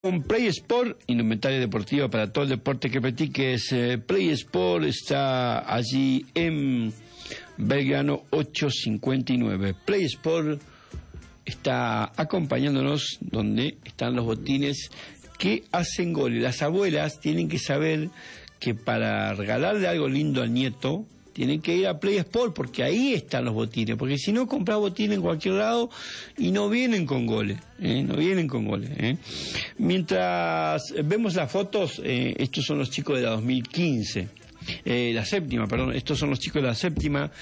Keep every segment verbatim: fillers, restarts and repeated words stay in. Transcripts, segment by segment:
Con Play Sport, indumentaria deportiva para todo el deporte que practiques. Eh, Play Sport está allí en Belgrano ochocientos cincuenta y nueve. Play Sport está acompañándonos donde están los botines que hacen goles. Las abuelas tienen que saber que para regalarle algo lindo al nieto tienen que ir a Play Sport, porque ahí están los botines, porque si no compras botines en cualquier lado y no vienen con goles, ¿eh? no vienen con goles. ¿eh? Mientras vemos las fotos, eh, estos son los chicos de la dos mil quince, eh, la séptima, perdón, estos son los chicos de la séptima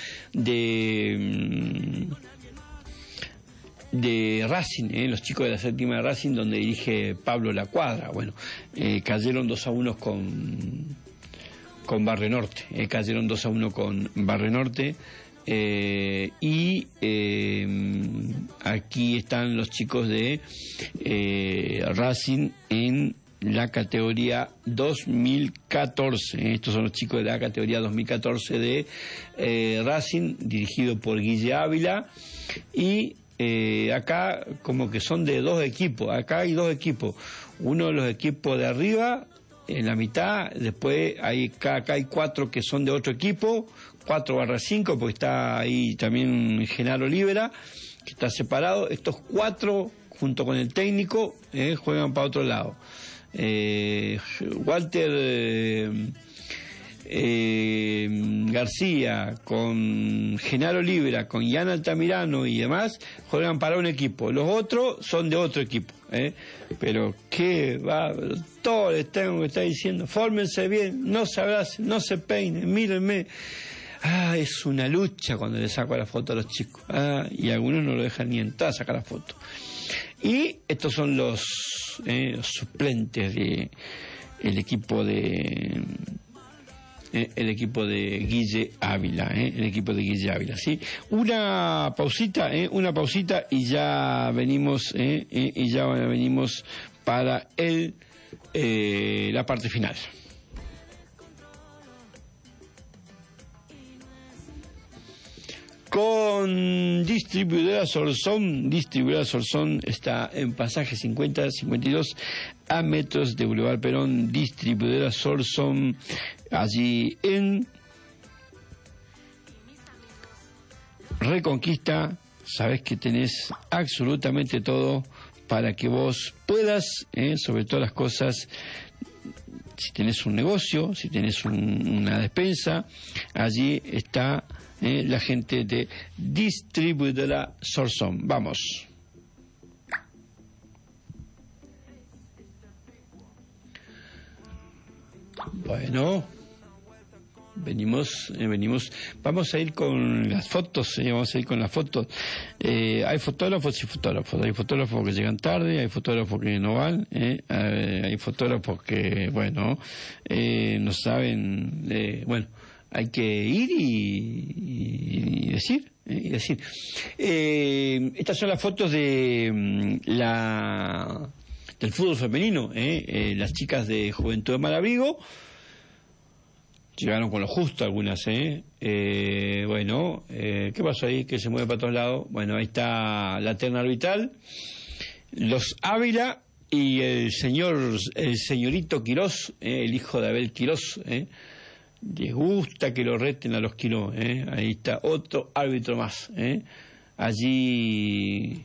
de... de Racing, ¿eh? los chicos de la séptima de Racing, donde dirige Pablo La Cuadra. Bueno, eh, cayeron dos a uno con... con Barrio Norte, eh, cayeron dos a uno con Barrio Norte, eh, y eh, aquí están los chicos de eh, Racing en la categoría dos mil catorce, estos son los chicos de la categoría dos mil catorce de eh, Racing, dirigido por Guille Ávila, y eh, acá como que son de dos equipos, acá hay dos equipos, uno de los equipos de arriba, en la mitad, después hay, acá hay cuatro que son de otro equipo, cuatro barra cinco, porque está ahí también Genaro Libera, que está separado. Estos cuatro, junto con el técnico, eh, juegan para otro lado. Eh, Walter eh, eh, García, con Genaro Libera, con Ian Altamirano y demás, juegan para un equipo. Los otros son de otro equipo. ¿eh? Pero qué va, todo les tengo que estar diciendo, fórmense bien, no se abracen, no se peinen, mírenme. Ah, es una lucha cuando le saco la foto a los chicos. Ah, y algunos no lo dejan ni entrar a sacar la foto. Y estos son los, eh, los suplentes de el equipo de eh, el equipo de Guille Ávila, eh, el equipo de Guille Ávila, ¿sí? Una pausita, eh, una pausita y ya venimos, eh, eh, y ya venimos para el eh, la parte final. Con distribuidora Sorsón, distribuidora Sorsón está en pasaje cincuenta cincuenta y dos a metros de Boulevard Perón, distribuidora Sorsón, allí en Reconquista. Sabes que tenés absolutamente todo para que vos puedas, eh, sobre todas las cosas, si tenés un negocio, si tenés un, una despensa, allí está eh, la gente de distribuidora Sorsón. Vamos. Bueno, venimos, eh, venimos, vamos a ir con las fotos, eh, vamos a ir con las fotos. Eh, hay fotógrafos y fotógrafos, hay fotógrafos que llegan tarde, hay fotógrafos que no van, eh, eh, hay fotógrafos que, bueno, eh, no saben, eh, bueno, hay que ir y, y decir, eh, y decir. Eh, estas son las fotos de um, la del fútbol femenino, eh, eh, las chicas de Juventud de Malabrigo. Llegaron con lo justo algunas, ¿eh? eh bueno, eh, ¿qué pasó ahí? Que se mueve para todos lados. Bueno, ahí está la terna arbitral. Los Ávila y el señor, el señorito Quirós, eh, el hijo de Abel Quirós, ¿eh? Les gusta que lo reten a los Quirós, ¿eh? Ahí está otro árbitro más, ¿eh? Allí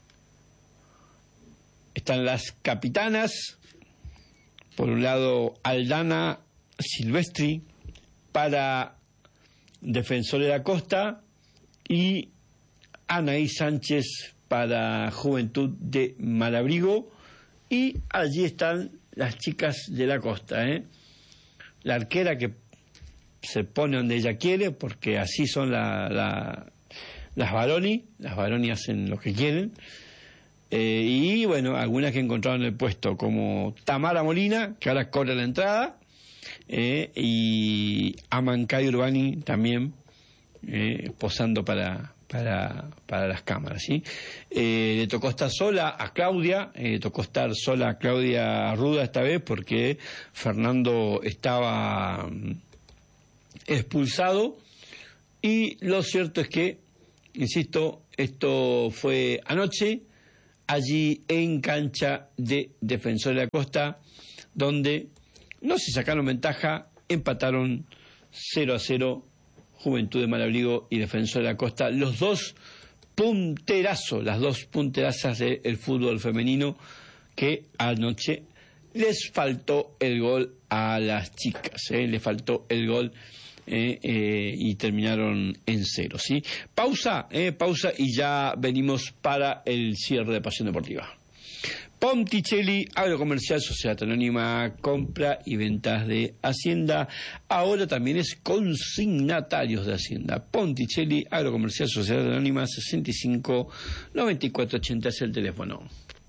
están las capitanas. Por un lado, Aldana Silvestri, para Defensor de la Costa, y Anaí Sánchez para Juventud de Malabrigo, y allí están las chicas de la Costa, ¿eh? La arquera que se pone donde ella quiere, porque así son la, la, las Baroni, las Baroni hacen lo que quieren, eh, y bueno, algunas que encontraron el puesto, como Tamara Molina, que ahora corre la entrada, Eh, y Amancay Urbani también eh, posando para, para, para las cámaras, ¿sí? Eh, le tocó estar sola a Claudia, eh, le tocó estar sola a Claudia Ruda esta vez porque Fernando estaba expulsado, y lo cierto es que, insisto, esto fue anoche. allí en cancha de Defensor de la Costa, donde no se sacaron ventaja, empataron cero a cero Juventud de Malabrigo y Defensor de la Costa, los dos punterazos, las dos punterazas del fútbol femenino, que anoche les faltó el gol a las chicas, ¿eh? les faltó el gol eh, eh, y terminaron en cero, ¿sí? Pausa, eh, pausa y ya venimos para el cierre de Pasión Deportiva. Ponticelli, Agrocomercial, Sociedad Anónima, compra y ventas de Hacienda. Ahora también es consignatarios de Hacienda. Ponticelli, Agrocomercial, Sociedad Anónima, sesenta y cinco noventa y cuatro ochenta es el teléfono.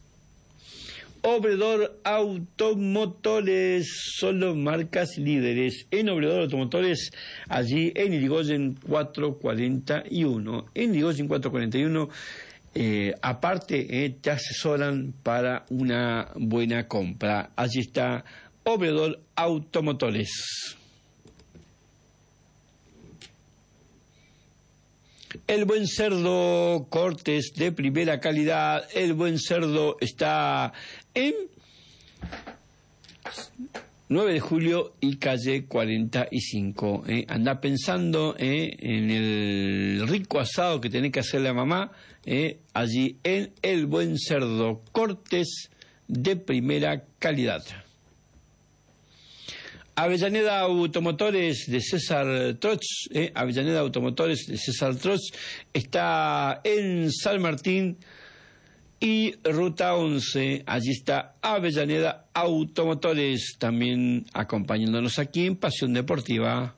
Obredor Automotores, solo marcas líderes. En Obredor Automotores, allí en Irigoyen cuatrocientos cuarenta y uno. En Irigoyen cuatrocientos cuarenta y uno. Eh, aparte, eh, te asesoran para una buena compra. Allí está Obredor Automotores. El Buen Cerdo, cortes de primera calidad. El Buen Cerdo está en nueve de julio y calle cuarenta y cinco. Eh. Anda pensando eh, en el rico asado que tenés que hacerle a mamá. Eh, allí en El Buen Cerdo, cortes de primera calidad. Avellaneda Automotores de César Troch, eh, Avellaneda Automotores de César Troch está en San Martín y Ruta once, allí está Avellaneda Automotores, también acompañándonos aquí en Pasión Deportiva.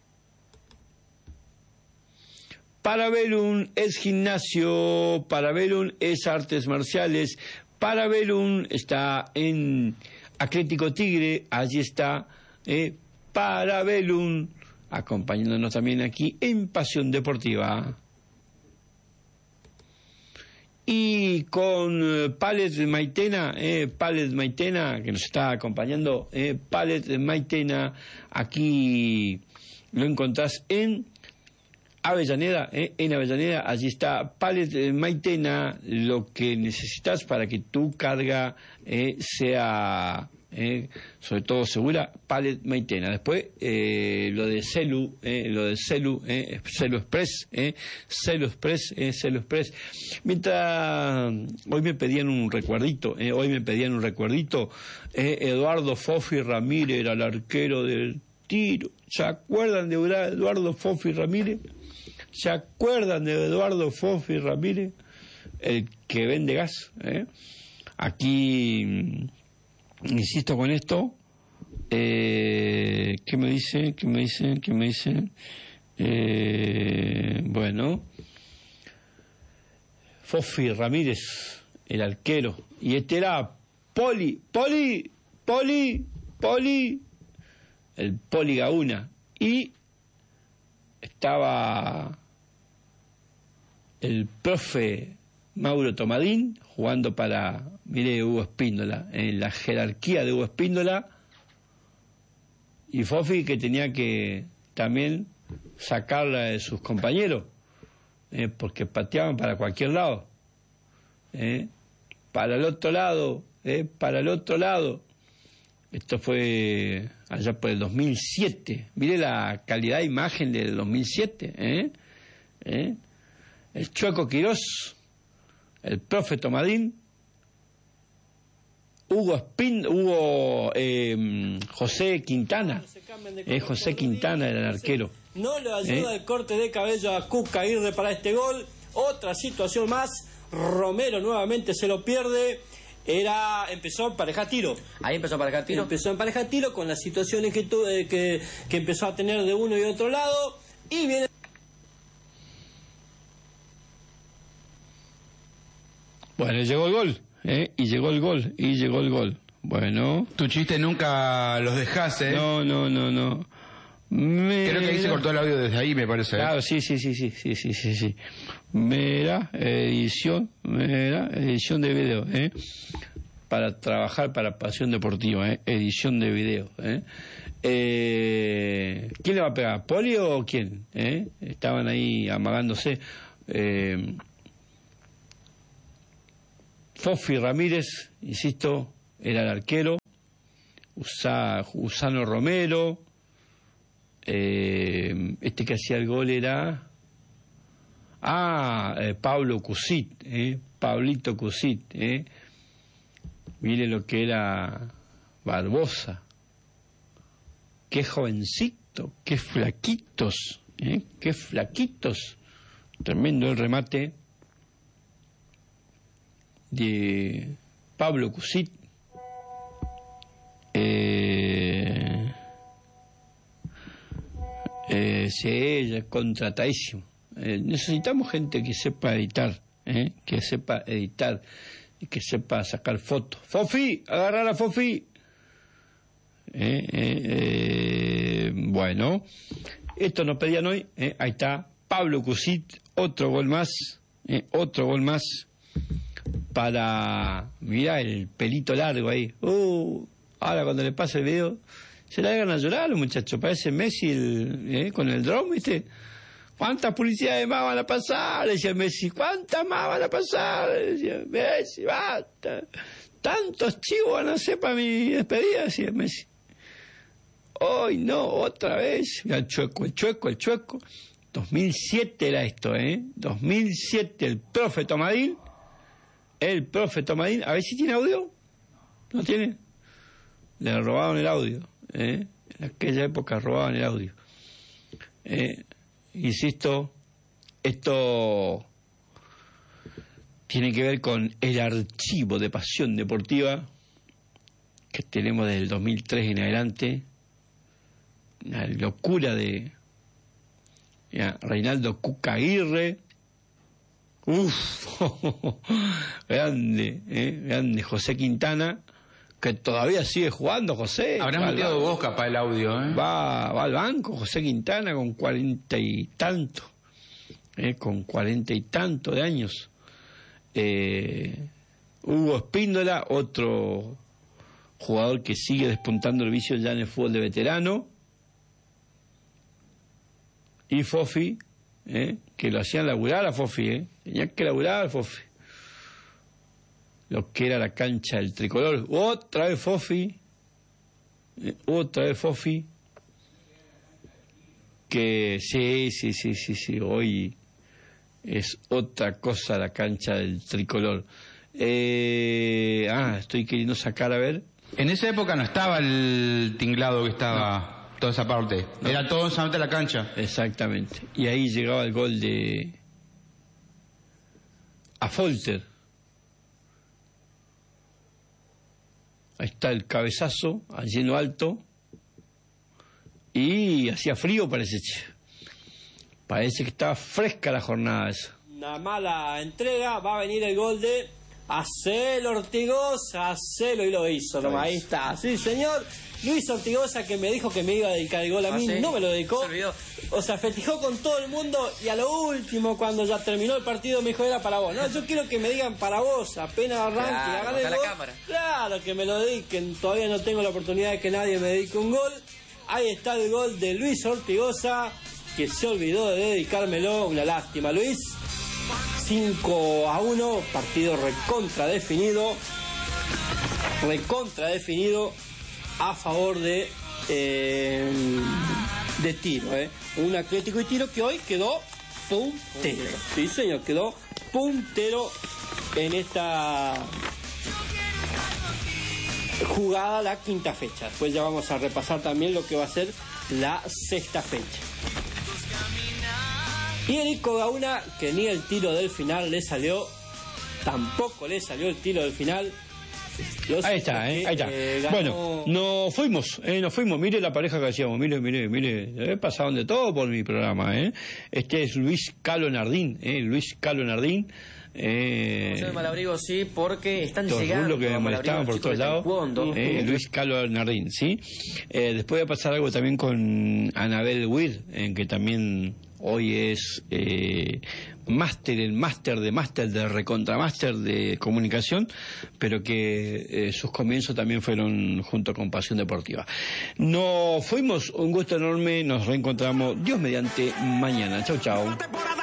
Parabellum es gimnasio, Parabellum es artes marciales, Parabellum está en Atlético Tigre, allí está eh, Parabellum, acompañándonos también aquí en Pasión Deportiva. Y con eh, Palet Maitena, eh, Palet Maitena, que nos está acompañando, eh, Palet Maitena, aquí lo encontrás en Avellaneda, eh, en Avellaneda, allí está Palet Maitena, lo que necesitas para que tu carga eh, sea, eh, sobre todo segura, Palet Maitena. Después, eh, lo de Celu, eh, lo de Celu, eh, Celu Express, eh, Celu Express, eh, Celu Express. Mientras, hoy me pedían un recuerdito, eh, hoy me pedían un recuerdito, eh, Eduardo Fofi Ramírez era el arquero del Tiro. ¿Se acuerdan de Eduardo Fofi Ramírez? ¿Se acuerdan de Eduardo Fofi Ramírez? El que vende gas, ¿eh? Aquí, insisto con esto, eh, ¿qué me dicen? ¿Qué me dicen? ¿Qué me dicen? Eh, bueno, Fofi Ramírez, el arquero, y este era Poli, Poli, Poli, Poli, el Poli Gauna, y estaba el profe Mauro Tomadín jugando para, mire, Hugo Espíndola, en la jerarquía de Hugo Espíndola, y Fofi que tenía que también sacarla de sus compañeros, eh, porque pateaban para cualquier lado, eh, para el otro lado, eh, para el otro lado. Esto fue allá por el dos mil siete. Mire la calidad de imagen del dos mil siete. ¿eh? ¿Eh? El Chueco Quirós, el profe Tomadín, Hugo Espín, Hugo eh, José Quintana. Eh, José Quintana era el arquero. No le ayuda ¿Eh? el corte de cabello a Cuca Aguirre para este gol. Otra situación más. Romero nuevamente se lo pierde. Era, empezó a emparejar tiro. Ahí empezó a emparejar tiro. Empezó a emparejar tiro con las situaciones que, tu, eh, que, que empezó a tener de uno y otro lado. Y viene. Bueno, llegó el gol. ¿eh? Y llegó el gol. Y llegó el gol. Bueno. Tu chiste nunca los dejás, ¿eh? No, no, no, no. Me... Creo que ahí se cortó el audio desde ahí, me parece. ¿eh? Claro, sí, sí, sí, sí, sí, sí, sí, sí. Mira, edición, mira, edición de video, ¿eh? Para trabajar para Pasión Deportiva, ¿eh? Edición de video, ¿eh? Eh, ¿Quién le va a pegar? ¿Poli o quién? ¿Eh? Estaban ahí amagándose. Eh, Fofi Ramírez, insisto, era el arquero. Usa, Usano Romero. Eh, este que hacía el gol era... Ah, eh, Pablo Cusit, eh, Pablito Cusit, eh. Mire lo que era Barbosa. Qué jovencito, qué flaquitos, eh, qué flaquitos. Tremendo el remate de Pablo Cusit. Eh, eh, sí, contratadísimo. Eh, necesitamos gente que sepa editar, eh, que sepa editar y que sepa sacar fotos. Fofi, agarrar a Fofi. Eh, eh, eh, bueno, esto nos pedían hoy, eh, ahí está, Pablo Cusit, otro gol más, eh, otro gol más para, mirá el pelito largo ahí. Uh, ahora cuando le pase el video, se le hagan a llorar los muchachos, parece Messi el, eh, con el dron, ¿viste? ¿Cuántas publicidades más van a pasar? Decía Messi. ¿Cuántas más van a pasar? Decía Messi, basta. Tantos chivos van a hacer para mi despedida, decía Messi. Hoy no, otra vez. Mira, el chueco, el chueco, el chueco. dos mil siete era esto, ¿eh? dos mil siete, el profe Tomadín. El profe Tomadín. A ver si tiene audio. ¿No tiene? Le robaron el audio, ¿eh? En aquella época robaban el audio. Eh... Insisto, esto tiene que ver con el archivo de Pasión Deportiva que tenemos desde el dos mil tres en adelante. La locura de ya, Reinaldo Cuca Aguirre. Uf, grande, ¿eh? Grande José Quintana, que todavía sigue jugando, José. Habrán metido vos capaz el audio, ¿eh? Va, va al banco, José Quintana, con cuarenta y tanto, ¿eh? Con cuarenta y tanto de años. Eh, Hugo Espíndola, otro jugador que sigue despuntando el vicio ya en el fútbol de veterano. Y Fofi, ¿eh? Que lo hacían laburar a Fofi, ¿eh? Tenía que laburar a Fofi. Lo que era la cancha del tricolor. Otra vez Fofi, eh, otra vez Fofi, que sí, sí, sí, sí, sí, hoy es otra cosa la cancha del tricolor. Eh, ah, estoy queriendo sacar, a ver. En esa época no estaba el tinglado que estaba, no. Toda esa parte, no. Era todo solamente la cancha. Exactamente, y ahí llegaba el gol de Afolter. Ahí está el cabezazo, allí en lo alto. Y hacía frío, parece. Parece que estaba fresca la jornada esa. Una mala entrega, va a venir el gol de Acelo Ortigosa. Acelo, y lo hizo, nomás. Ahí está, sí señor. Luis Ortigosa, que me dijo que me iba a dedicar el gol a mí, ¿Ah, sí? No me lo dedicó. O sea, festejó con todo el mundo y a lo último, cuando ya terminó el partido, me dijo, era para vos. No, yo quiero que me digan para vos, apenas arranque, claro, hagan el gol. La claro, que me lo dediquen. Todavía no tengo la oportunidad de que nadie me dedique un gol. Ahí está el gol de Luis Ortigosa, que se olvidó de dedicármelo. Una lástima, Luis. cinco a uno, partido recontra definido. Recontra definido a favor de eh, de Tiro, eh. Un Atlético y Tiro que hoy quedó puntero. Sí, señor, quedó puntero en esta jugada, la quinta fecha. Después ya vamos a repasar también lo que va a ser la sexta fecha. Y Erico Gauna, que ni el tiro del final le salió, tampoco le salió el tiro del final. Los ahí está, eh, ahí está. Eh, ganó... Bueno, nos fuimos, eh, nos fuimos. Mire la pareja que hacíamos, mire, mire, mire. He pasado de todo por mi programa, eh. Este es Luis Calo Nardín, eh, Luis Calo Nardín. Eh, Museo de Malabrigo, sí, porque están llegando. Lo que me molestaban por todos lados. Eh, Luis Calo Nardín, sí. Eh, después va a pasar algo también con Anabel Weir, en que también hoy es eh, máster, el máster de máster de recontramáster de comunicación, pero que eh, sus comienzos también fueron junto con Pasión Deportiva. Nos fuimos, un gusto enorme, nos reencontramos, Dios mediante, mañana. Chau, chau.